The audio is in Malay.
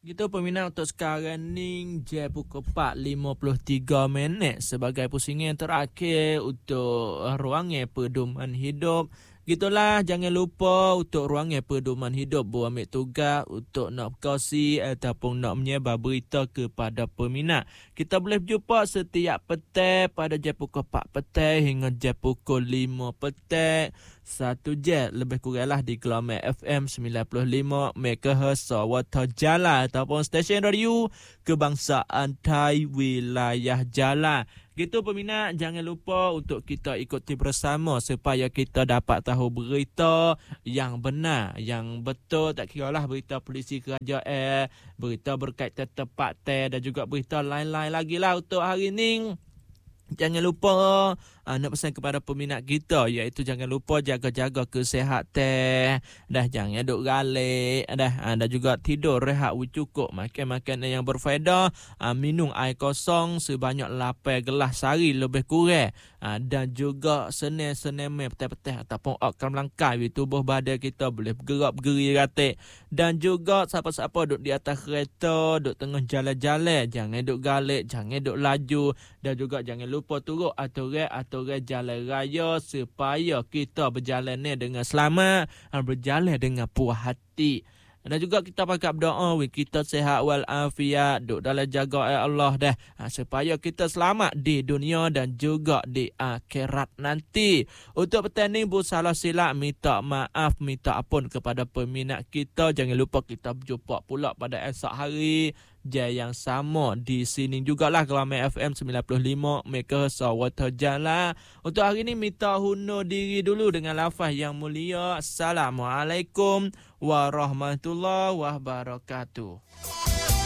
Gitu peminat untuk sekarang ni je pukul 4:53 sebagai pusingan terakhir untuk ruangan pedoman hidup. Gitulah, jangan lupa untuk ruangan pedoman hidup buat ambil tugas untuk nak berkongsi ataupun nak menyebar berita kepada peminat. Kita boleh berjumpa setiap petang pada jam pukul 4 petang hingga jam pukul 5 petang. 1 jam lebih kuranglah di Gelombang FM 95 MHz Sawata Jalan ataupun stesen radio kebangsaan Thai wilayah Jalan. Gitu peminat, jangan lupa untuk kita ikuti bersama supaya kita dapat tahu berita yang benar, yang betul, tak kira lah berita polisi kerajaan, berita berkaitan tempat dan juga berita lain-lain lagi lah untuk hari ni. Jangan lupa nak pesan kepada peminat kita, iaitu jangan lupa jaga-jaga kesihatan. Dah jangan duk galik, dah juga tidur rehat cukup, makan makanan yang berfaedah, minum air kosong sebanyak 8 gelas sehari lebih kurang. Dan juga senam petang-petang ataupun akan melangkah di tubuh badan kita, boleh bergerak bergeri ratik. Dan juga siapa-siapa duk di atas kereta, duk tengah jalan-jalan, jangan duk galik, jangan duk laju, dan juga jangan lupa turut aturan jalan raya supaya kita berjalan ni dengan selamat, berjalan dengan puas hati. Dan juga kita pakai berdoa, kita sihat walafiat, duk dalam jaga Allah dah, supaya kita selamat di dunia dan juga di akhirat nanti. Untuk petani bersalah silap, minta maaf, minta ampun kepada peminat kita. Jangan lupa kita berjumpa pula pada esok hari jam yang sama di sini jugalah, Gelombang FM 95 MHz Sawata Jalan. Untuk hari ini minta hundur diri dulu dengan lafaz yang mulia. Assalamualaikum warahmatullahi wabarakatuh.